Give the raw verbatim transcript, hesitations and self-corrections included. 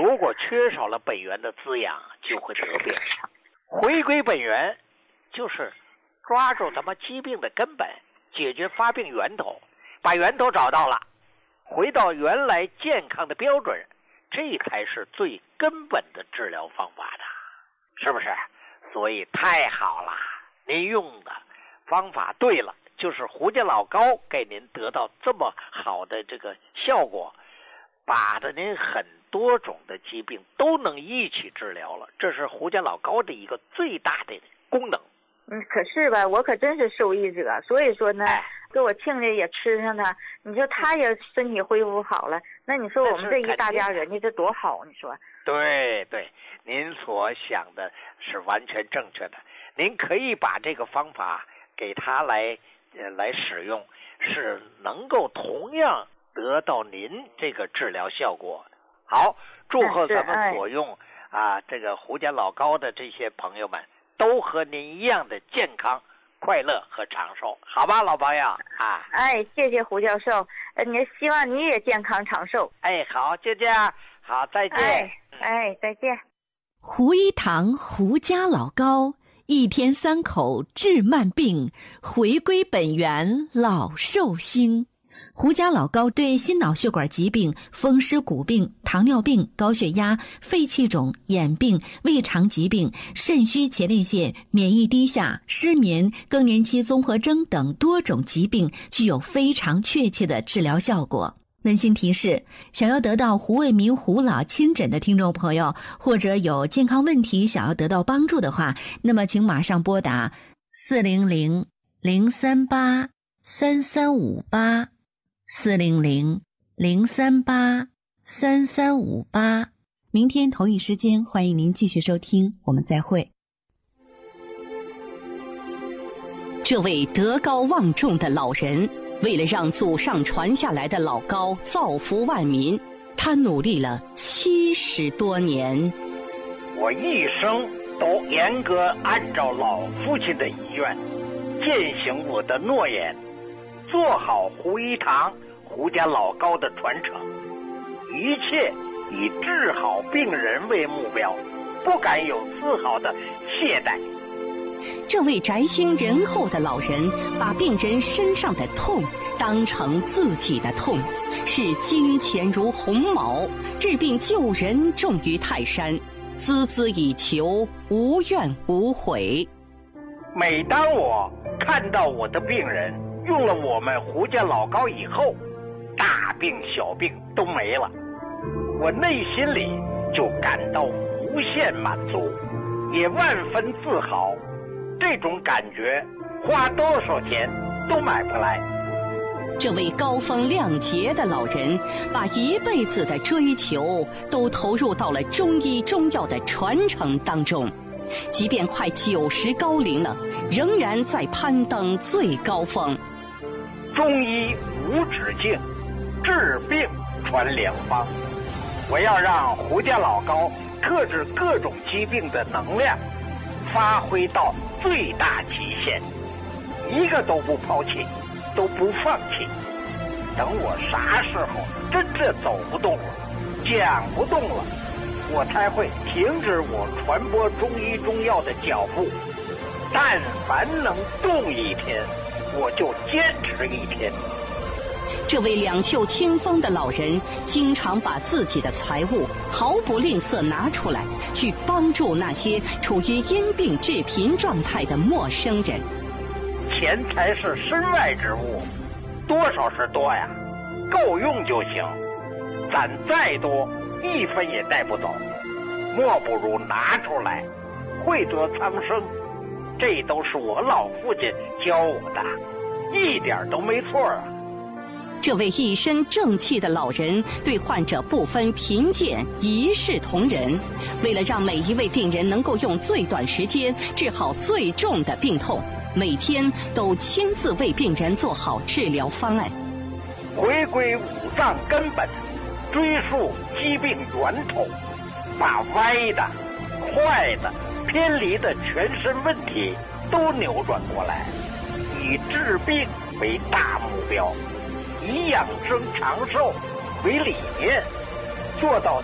如果缺少了本源的滋养，就会得病。回归本源就是抓住咱们疾病的根本，解决发病源头，把源头找到了，回到原来健康的标准，这才是最根本的治疗方法的，是不是？所以太好了，您用的方法对了，就是胡家老高给您得到这么好的这个效果，把的您很多种的疾病都能一起治疗了，这是胡家老高的一个最大的功能。 嗯，可是吧，我可真是受益者，所以说呢，哎、给我亲家也吃上它，你说他也身体恢复好了，那你说我们这一大家人家这多好，你说？ 对对，您所想的是完全正确的，您可以把这个方法给他来呃来使用，是能够同样得到您这个治疗效果。好，祝贺咱们所用、哎、啊这个胡家老高的这些朋友们都和您一样的健康、快乐和长寿，好吧，老朋友啊！ 哎，谢谢胡教授，呃，你希望你也健康长寿。 哎，好，就这样，好，再见。 哎，哎再见。 胡一堂胡家老高，一天三口治慢病，回归本源老寿星。胡家老高对心脑血管疾病、风湿骨病、糖尿病、高血压、肺气肿、眼病、胃肠疾病、肾虚前列腺、免疫低下、失眠、更年期综合征等多种疾病具有非常确切的治疗效果。温馨提示，想要得到胡卫民胡老亲诊的听众朋友，或者有健康问题想要得到帮助的话，那么请马上拨打四零零零三八三三五八四零零零三八三三五八。明天同一时间，欢迎您继续收听，我们再会。 这位德高望重的老人，为了让祖上传下来的老高造福万民，他努力了七十多年。 我一生都严格按照老父亲的遗愿，践行我的诺言，做好胡一堂胡家老高的传承，一切以治好病人为目标，不敢有丝毫的懈怠。 这位宅心仁厚的老人，把病人身上的痛当成自己的痛，视金钱如鸿毛，治病救人重于泰山，孜孜以求，无怨无悔。 每当我看到我的病人用了我们胡家老高以后，大病小病都没了，我内心里就感到无限满足，也万分自豪。这种感觉花多少钱都买不来。 这位高风亮节的老人，把一辈子的追求都投入到了中医中药的传承当中，即便快九十高龄了，仍然在攀登最高峰。 中医无止境，治病传良方。我要让胡家老高克制各种疾病的能量发挥到最大极限，一个都不抛弃，都不放弃。等我啥时候真正走不动了，讲不动了，我才会停止我传播中医中药的脚步。但凡能动一天，我就坚持一天。 这位两袖清风的老人，经常把自己的财物毫不吝啬拿出来，去帮助那些处于因病致贫状态的陌生人。 钱财是身外之物，多少是多呀，够用就行。攒再多，一分也带不走，莫不如拿出来，惠泽苍生。这都是我老父亲教我的，一点都没错啊。 这位一身正气的老人对患者不分贫贱，一视同仁。为了让每一位病人能够用最短时间治好最重的病痛，每天都亲自为病人做好治疗方案。 回归五脏根本，追溯疾病源头，把歪的、坏的、偏离的全身问题都扭转过来，以治病为大目标，以养生长寿为理念，做到